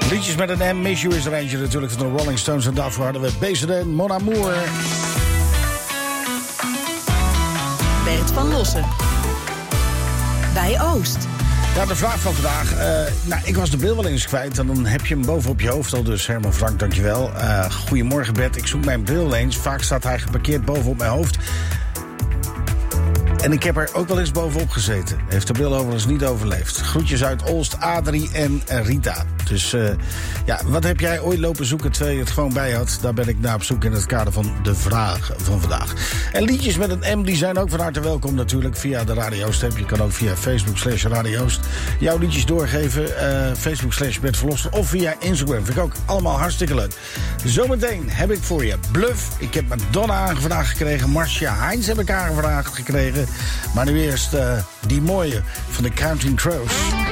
Liedjes met een M, Miss You is er eentje natuurlijk van de Rolling Stones. En daarvoor hadden we BZN, Mon Amour. Bert van Lossen. Bij Oost. Ja, de vraag van vandaag. Ik was de bril wel eens kwijt. En dan heb je hem boven op je hoofd al. Dus Herman Frank, dankjewel. Goedemorgen Bert, ik zoek mijn bril eens. Vaak staat hij geparkeerd boven op mijn hoofd. En ik heb er ook wel eens bovenop gezeten. Heeft de bril overigens niet overleefd. Groetjes uit Olst, Adrie en Rita. Dus wat heb jij ooit lopen zoeken terwijl je het gewoon bij had? Daar ben ik naar op zoek in het kader van de vraag van vandaag. En liedjes met een M, die zijn ook van harte welkom natuurlijk. Via de Radio Oost. Je kan ook via Facebook/Radio Oost jouw liedjes doorgeven. Facebook/Bert van Lossen. Of via Instagram. Vind ik ook allemaal hartstikke leuk. Zometeen heb ik voor je Bluff. Ik heb Madonna aangevraagd gekregen. Marcia Heinz heb ik aangevraagd gekregen. Maar nu eerst die mooie van de Counting Crows.